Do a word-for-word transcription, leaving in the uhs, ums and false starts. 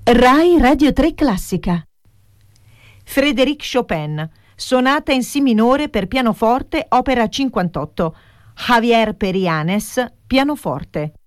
Rai Radio tre Classica. Frédéric Chopin, sonata in si minore per pianoforte, opera cinquantotto. Javier Perianes, pianoforte.